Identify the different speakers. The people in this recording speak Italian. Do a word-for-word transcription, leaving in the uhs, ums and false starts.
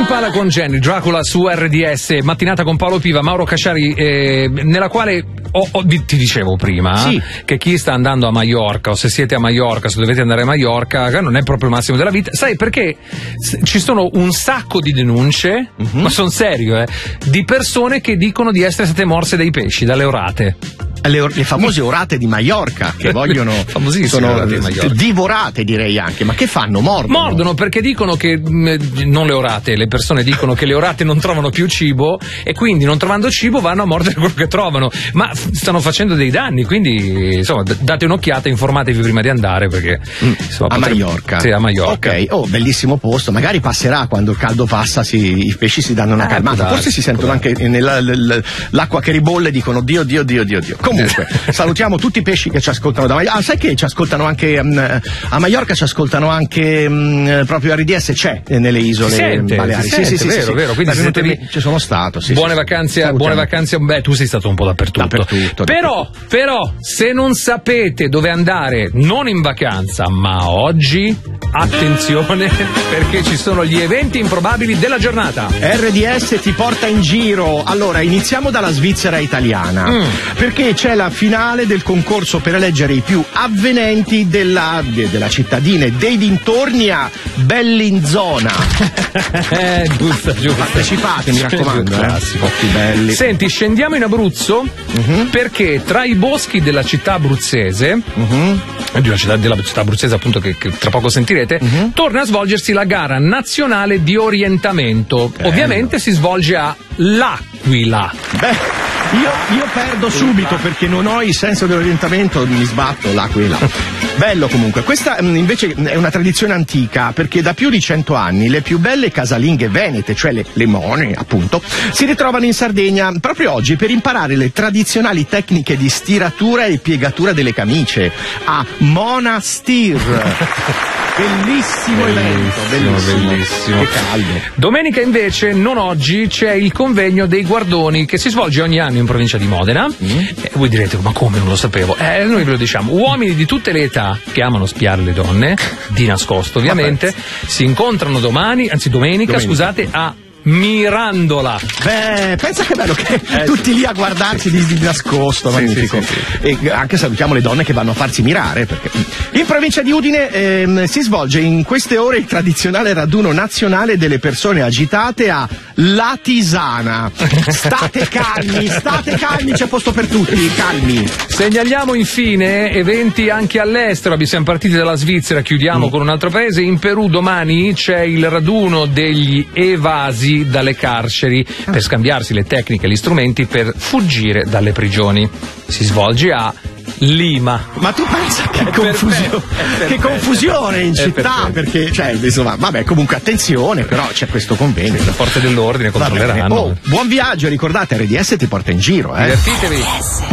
Speaker 1: Impala con Jenny, Dracula su R D S, mattinata con Paolo Piva, Mauro Casciari, eh, nella quale ho, ho, ti dicevo prima
Speaker 2: sì.
Speaker 1: che chi sta andando a Maiorca, o se siete a Maiorca, se dovete andare a Maiorca, non è proprio il massimo della vita. Sai perché? Ci sono un sacco di denunce, uh-huh. ma sono serio, eh, di persone che dicono di essere state morse dai pesci, dalle orate.
Speaker 2: Le, le famose orate di Maiorca che vogliono sono divorate, direi anche, ma che fanno? Mordono?
Speaker 1: Mordono perché dicono che mh, non le orate, le persone dicono che le orate non trovano più cibo e quindi non trovando cibo vanno a mordere quello che trovano, ma f- stanno facendo dei danni, quindi insomma d- date un'occhiata, informatevi prima di andare perché
Speaker 2: mm.
Speaker 1: insomma,
Speaker 2: a
Speaker 1: potrebbe...
Speaker 2: Maiorca.
Speaker 1: Sì, a Maiorca.
Speaker 2: Ok, oh, bellissimo posto, magari passerà quando il caldo passa, si, i pesci si danno una
Speaker 1: eh,
Speaker 2: calmata, forse si sentono anche nella, nell'acqua che ribolle, dicono Dio Dio Dio Dio Dio. Comunque, salutiamo tutti i pesci che ci ascoltano da Maiorca. Ah, sai che ci ascoltano anche um, a Maiorca, ci ascoltano anche um, proprio R D S c'è nelle isole
Speaker 1: si sente,
Speaker 2: Baleari.
Speaker 1: Si
Speaker 2: sì,
Speaker 1: sente,
Speaker 2: sì,
Speaker 1: vero,
Speaker 2: sì,
Speaker 1: vero. Quindi
Speaker 2: sì.
Speaker 1: vi...
Speaker 2: Ci sono stato. Sì,
Speaker 1: buone
Speaker 2: sì,
Speaker 1: vacanze,
Speaker 2: sì.
Speaker 1: buone vacanze. Beh, tu sei stato un po' dappertutto.
Speaker 2: Dappertutto.
Speaker 1: Però,
Speaker 2: dappertutto.
Speaker 1: però, se non sapete dove andare, non in vacanza, ma oggi, attenzione, perché ci sono gli eventi improbabili della giornata.
Speaker 2: R D S ti porta in giro. Allora, iniziamo dalla Svizzera italiana, mm. perché c'è la finale del concorso per eleggere i più avvenenti della, de, della cittadina e dei dintorni a Bellinzona.
Speaker 1: eh, giusto, giusto.
Speaker 2: Partecipate, mi raccomando.
Speaker 1: Classico.
Speaker 2: Eh. Belli.
Speaker 1: Senti, scendiamo in Abruzzo uh-huh. perché tra i boschi della città abruzzese, uh-huh. della, città, della città abruzzese appunto che, che tra poco sentirete, uh-huh. torna a svolgersi la gara nazionale di orientamento. Bello. Ovviamente si svolge a L'Aquila.
Speaker 2: Beh. Io, io perdo subito perché non ho il senso dell'orientamento, mi sbatto l'Aquila. Bello comunque. Questa invece è una tradizione antica perché da più di cento anni le più belle casalinghe venete, cioè le, le mone appunto, si ritrovano in Sardegna proprio oggi per imparare le tradizionali tecniche di stiratura e piegatura delle camicie a Monastir. Bellissimo, bellissimo evento, bellissimo,
Speaker 1: bellissimo.
Speaker 2: Che caldo.
Speaker 1: Domenica invece, non oggi, c'è il convegno dei guardoni che si svolge ogni anno in provincia di Modena. Mm. E voi direte, ma come, non lo sapevo? Eh, noi ve lo diciamo. Uomini di tutte le età che amano spiare le donne, di nascosto ovviamente, si incontrano domani, anzi domenica, domenica. scusate, a Mirandola.
Speaker 2: Beh, pensa che bello che
Speaker 1: eh,
Speaker 2: tutti
Speaker 1: sì.
Speaker 2: lì a guardarsi di, di nascosto,
Speaker 1: sì,
Speaker 2: magnifico.
Speaker 1: Sì, sì, sì.
Speaker 2: E anche salutiamo le donne che vanno a farsi mirare, perché in provincia di Udine ehm, si svolge in queste ore il tradizionale raduno nazionale delle persone agitate a La Tisana. State calmi, state calmi, c'è posto per tutti, calmi.
Speaker 1: Segnaliamo infine eventi anche all'estero. Siamo partiti dalla Svizzera, chiudiamo mm. con un altro paese. In Perù domani c'è il raduno degli evasi dalle carceri per scambiarsi le tecniche e gli strumenti per fuggire dalle prigioni. Si svolge a Lima.
Speaker 2: Ma tu pensa che, confusio- che confusione in città, perché cioè insomma vabbè, comunque attenzione, però c'è questo convegno,
Speaker 1: sì, le forze dell'ordine controlleranno.
Speaker 2: Oh, buon viaggio, ricordate R D S ti porta in giro, eh.
Speaker 1: Divertitevi.